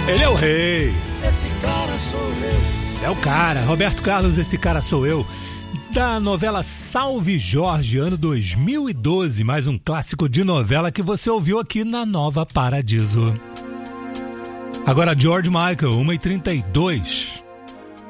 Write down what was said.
Ele é o rei. Esse cara sou eu. É o cara. Roberto Carlos, esse cara sou eu. Da novela Salve Jorge, ano 2012. Mais um clássico de novela que você ouviu aqui na Nova Paradiso. Agora George Michael, 1h32.